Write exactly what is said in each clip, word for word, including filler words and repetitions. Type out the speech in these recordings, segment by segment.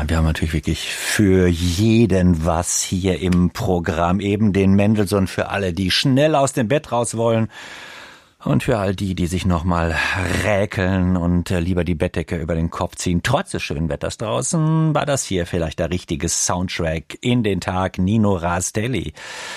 wir haben natürlich wirklich für jeden was hier im Programm. Eben den Mendelssohn für alle, die schnell aus dem Bett raus wollen. Und für all die, die sich nochmal räkeln und äh, lieber die Bettdecke über den Kopf ziehen, trotz des schönen Wetters draußen, war das hier vielleicht der richtige Soundtrack in den Tag. Nino Rastelli,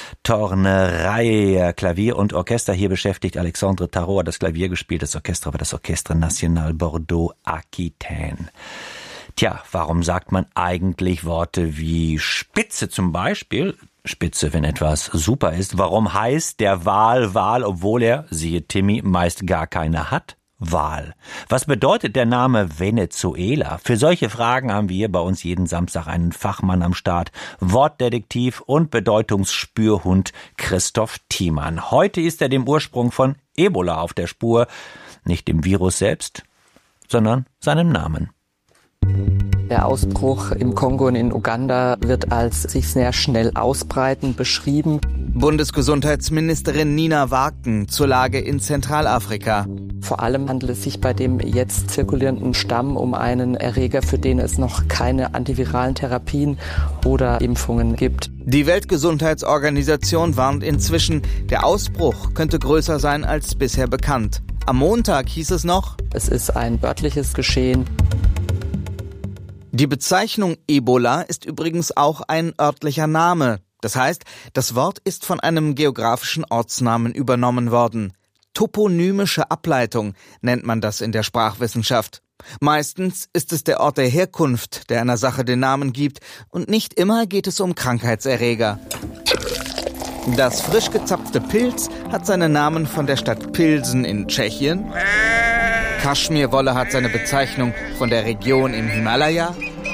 Tornerei, Klavier und Orchester. Hier beschäftigt Alexandre Tarot, hat das Klavier gespielt, das Orchester war das Orchestre National Bordeaux-Aquitaine. Tja, warum sagt man eigentlich Worte wie Spitze zum Beispiel? Spitze, wenn etwas super ist. Warum heißt der Wal Wal, obwohl er, siehe Timmy, meist gar keine hat? Wal. Was bedeutet der Name Venezuela? Für solche Fragen haben wir bei uns jeden Samstag einen Fachmann am Start, Wortdetektiv und Bedeutungsspürhund Christoph Thiemann. Heute ist er dem Ursprung von Ebola auf der Spur, nicht dem Virus selbst, sondern seinem Namen. Der Ausbruch im Kongo und in Uganda wird als sich sehr schnell ausbreiten beschrieben. Bundesgesundheitsministerin Nina Wagner zur Lage in Zentralafrika. Vor allem handelt es sich bei dem jetzt zirkulierenden Stamm um einen Erreger, für den es noch keine antiviralen Therapien oder Impfungen gibt. Die Weltgesundheitsorganisation warnt inzwischen, der Ausbruch könnte größer sein als bisher bekannt. Am Montag hieß es noch, es ist ein örtliches Geschehen. Die Bezeichnung Ebola ist übrigens auch ein örtlicher Name. Das heißt, das Wort ist von einem geografischen Ortsnamen übernommen worden. Toponymische Ableitung nennt man das in der Sprachwissenschaft. Meistens ist es der Ort der Herkunft, der einer Sache den Namen gibt, und nicht immer geht es um Krankheitserreger. Das frisch gezapfte Pilz hat seinen Namen von der Stadt Pilsen in Tschechien. Kaschmirwolle hat seine Bezeichnung von der Region im Himalaya.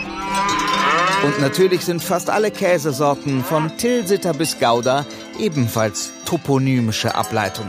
Und natürlich sind fast alle Käsesorten von Tilsiter bis Gouda ebenfalls toponymische Ableitungen.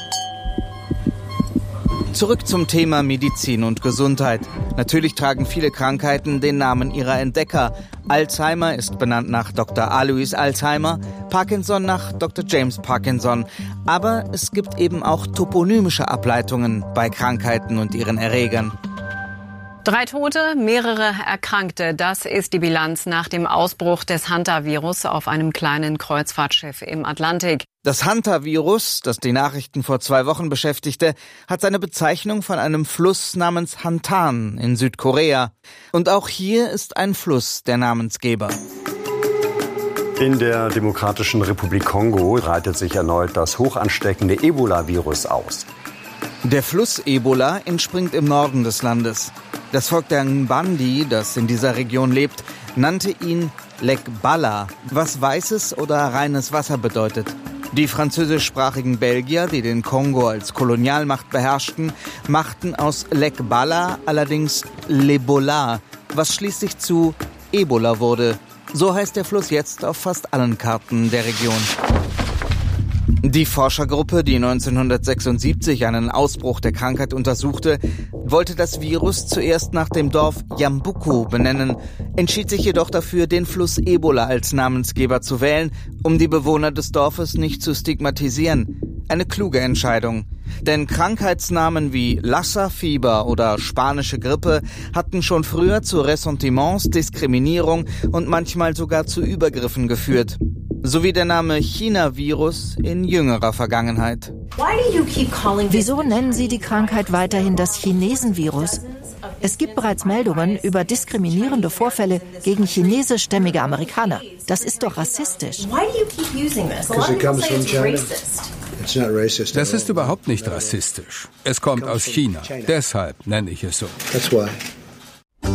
Zurück zum Thema Medizin und Gesundheit. Natürlich tragen viele Krankheiten den Namen ihrer Entdecker. Alzheimer ist benannt nach Doktor Alois Alzheimer, Parkinson nach Doktor James Parkinson. Aber es gibt eben auch toponymische Ableitungen bei Krankheiten und ihren Erregern. Drei Tote, mehrere Erkrankte. Das ist die Bilanz nach dem Ausbruch des Hanta-Virus auf einem kleinen Kreuzfahrtschiff im Atlantik. Das Hanta-Virus, das die Nachrichten vor zwei Wochen beschäftigte, hat seine Bezeichnung von einem Fluss namens Hantan in Südkorea. Und auch hier ist ein Fluss der Namensgeber. In der Demokratischen Republik Kongo breitet sich erneut das hochansteckende Ebola-Virus aus. Der Fluss Ebola entspringt im Norden des Landes. Das Volk der Ngbandi, das in dieser Region lebt, nannte ihn Lek Bala, was weißes oder reines Wasser bedeutet. Die französischsprachigen Belgier, die den Kongo als Kolonialmacht beherrschten, machten aus Lek Bala allerdings Lebola, was schließlich zu Ebola wurde. So heißt der Fluss jetzt auf fast allen Karten der Region. Die Forschergruppe, die neunzehnhundertsechsundsiebzig einen Ausbruch der Krankheit untersuchte, wollte das Virus zuerst nach dem Dorf Yambuku benennen, entschied sich jedoch dafür, den Fluss Ebola als Namensgeber zu wählen, um die Bewohner des Dorfes nicht zu stigmatisieren. Eine kluge Entscheidung. Denn Krankheitsnamen wie Lassa-Fieber oder spanische Grippe hatten schon früher zu Ressentiments, Diskriminierung und manchmal sogar zu Übergriffen geführt. Sowie der Name China-Virus in jüngerer Vergangenheit. Wieso nennen Sie die Krankheit weiterhin das Chinesen-Virus? Es gibt bereits Meldungen über diskriminierende Vorfälle gegen chinesischstämmige Amerikaner. Das ist doch rassistisch. Das ist überhaupt nicht rassistisch. Es kommt aus China. Deshalb nenne ich es so.